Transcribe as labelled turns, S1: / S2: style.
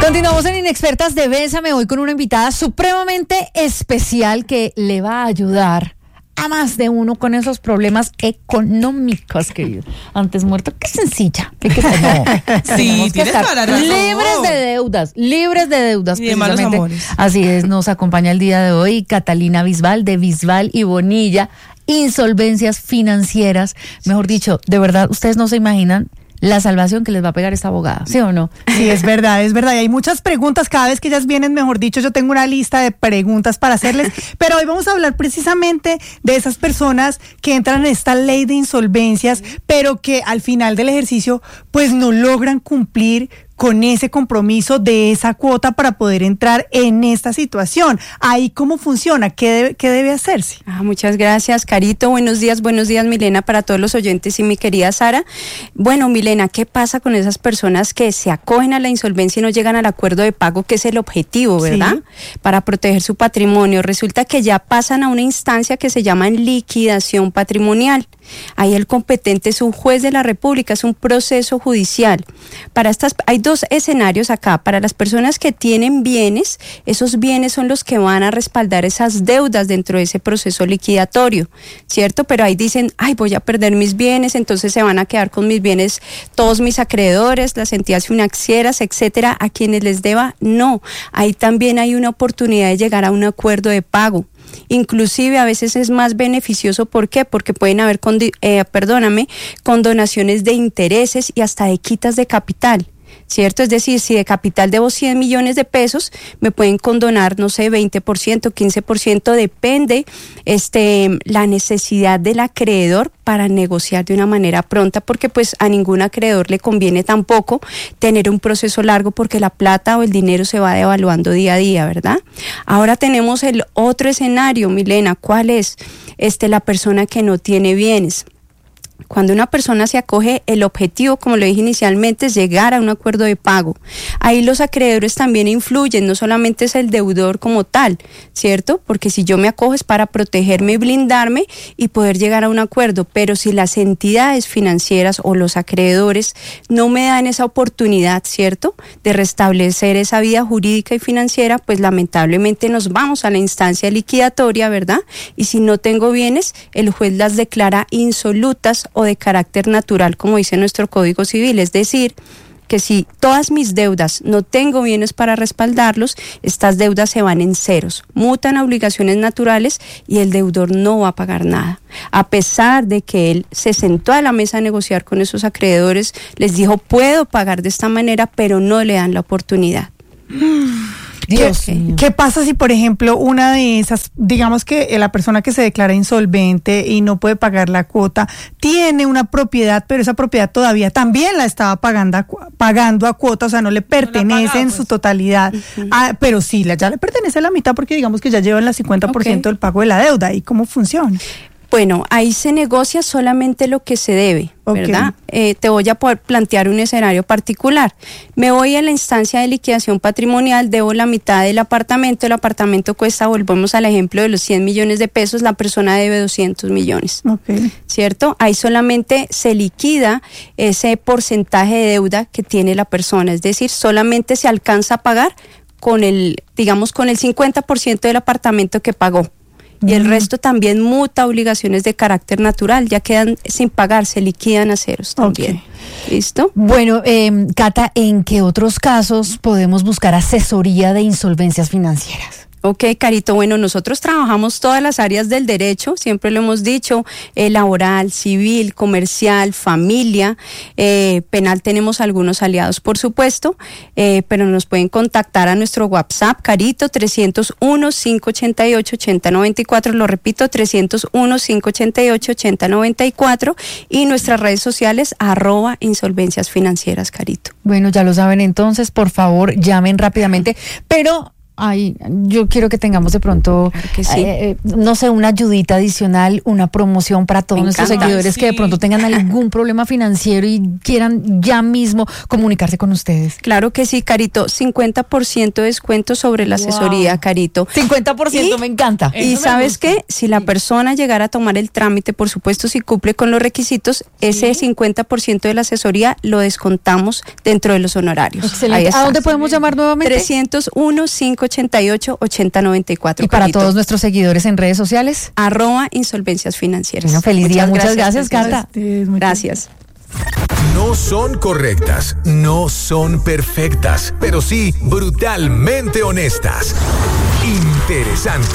S1: Continuamos en Inexpertas de Bésame hoy con una invitada supremamente especial que le va a ayudar a más de uno con esos problemas económicos, querido. Antes muerto, qué sencilla.
S2: Sí, tienes toda la razón.
S1: Libres de deudas.
S2: Y de malos amores.
S1: Así es, nos acompaña el día de hoy Catalina Bisbal de Bisbal y Bonilla, Insolvencias Financieras. Mejor dicho, de verdad, ustedes no se imaginan la salvación que les va a pegar esta abogada, ¿sí o no?
S3: Sí, es verdad. Y hay muchas preguntas, cada vez que ellas vienen, mejor dicho, yo tengo una lista de preguntas para hacerles, pero hoy vamos a hablar precisamente de esas personas que entran en esta ley de insolvencias, pero que al final del ejercicio, pues no logran cumplir con ese compromiso de esa cuota para poder entrar en esta situación. Ahí, ¿cómo funciona? ¿Qué debe hacerse?
S4: Muchas gracias, Carito. Buenos días, Milena, para todos los oyentes y mi querida Sara. Bueno, Milena, ¿qué pasa con esas personas que se acogen a la insolvencia y no llegan al acuerdo de pago, que es el objetivo, ¿verdad? Sí. Para proteger su patrimonio. Resulta que ya pasan a una instancia que se llama liquidación patrimonial. Ahí el competente es un juez de la República, es un proceso judicial. Hay dos escenarios acá. Para las personas que tienen bienes, esos bienes son los que van a respaldar esas deudas dentro de ese proceso liquidatorio, ¿cierto? Pero ahí dicen, voy a perder mis bienes, entonces se van a quedar con mis bienes todos mis acreedores, las entidades financieras, etcétera, a quienes les deba. No, ahí también hay una oportunidad de llegar a un acuerdo de pago. Inclusive a veces es más beneficioso. ¿Por qué? Porque pueden haber condonaciones de intereses y hasta de quitas de capital, ¿cierto? Es decir, si de capital debo 100 millones de pesos, me pueden condonar, 20%, 15%, depende la necesidad del acreedor para negociar de una manera pronta, porque pues a ningún acreedor le conviene tampoco tener un proceso largo, porque la plata o el dinero se va devaluando día a día, ¿verdad? Ahora tenemos el otro escenario, Milena. ¿Cuál es? La persona que no tiene bienes. Cuando una persona se acoge, el objetivo, como lo dije inicialmente, es llegar a un acuerdo de pago. Ahí los acreedores también influyen, no solamente es el deudor como tal, ¿cierto? Porque si yo me acojo es para protegerme y blindarme y poder llegar a un acuerdo, pero si las entidades financieras o los acreedores no me dan esa oportunidad, ¿cierto?, de restablecer esa vida jurídica y financiera, pues lamentablemente nos vamos a la instancia liquidatoria, ¿verdad? Y si no tengo bienes, el juez las declara insolutas o de carácter natural, como dice nuestro Código Civil. Es decir, que si todas mis deudas no tengo bienes para respaldarlos, estas deudas se van en ceros, mutan a obligaciones naturales y el deudor no va a pagar nada. A pesar de que él se sentó a la mesa a negociar con esos acreedores, les dijo, puedo pagar de esta manera, pero no le dan la oportunidad.
S3: ¿Qué pasa si, por ejemplo, una de esas, digamos que la persona que se declara insolvente y no puede pagar la cuota, tiene una propiedad, pero esa propiedad todavía también la estaba pagando a cuota, o sea, no le pertenece en su totalidad, pero sí, ya le pertenece la mitad, porque digamos que ya llevan el 50% del pago de la deuda? ¿Y cómo funciona?
S4: Bueno, ahí se negocia solamente lo que se debe, ¿verdad? Te voy a poder plantear un escenario particular. Me voy a la instancia de liquidación patrimonial, debo la mitad del apartamento, el apartamento cuesta, volvemos al ejemplo de los 100 millones de pesos, la persona debe 200 millones, ¿cierto? Ahí solamente se liquida ese porcentaje de deuda que tiene la persona, es decir, solamente se alcanza a pagar con el 50% del apartamento que pagó. Y el resto también muta obligaciones de carácter natural, ya quedan sin pagar, se liquidan a ceros también. ¿Listo?
S1: Bueno, Cata, ¿en qué otros casos podemos buscar asesoría de insolvencias financieras?
S4: Ok, Carito, bueno, nosotros trabajamos todas las áreas del derecho, siempre lo hemos dicho, laboral, civil, comercial, familia, penal tenemos algunos aliados, por supuesto, pero nos pueden contactar a nuestro WhatsApp, Carito, 301-588-8094, lo repito, 301-588-8094, y nuestras redes sociales, @insolvencias financieras, Carito.
S1: Bueno, ya lo saben entonces, por favor, llamen rápidamente, pero Ay, yo quiero que tengamos de pronto,
S4: Claro que sí.
S1: no sé, una ayudita adicional, una promoción para todos
S4: Me
S1: nuestros
S4: encanta.
S1: seguidores que de pronto tengan algún problema financiero y quieran ya mismo comunicarse con ustedes.
S4: Claro que sí, Carito. 50% de descuento sobre la asesoría, Carito.
S1: 50%
S4: Y-
S1: me encanta.
S2: Eso
S4: Y
S2: me
S4: sabes
S2: gusta.
S4: qué, si la persona llegara a tomar el trámite, por supuesto, si cumple con los requisitos, ese 50% de la asesoría lo descontamos dentro de los honorarios.
S1: Excelente.
S4: Ahí está.
S1: ¿A dónde podemos llamar nuevamente?
S4: 301-588-8094.
S1: Y para
S4: Carito.
S1: todos nuestros seguidores en redes sociales.
S4: ¡Insolvencias financieras!
S1: Bueno, feliz día. Muchas gracias,
S4: Cata.
S1: Cata.
S4: Gracias.
S5: No son correctas, no son perfectas, pero sí brutalmente honestas. Interesante.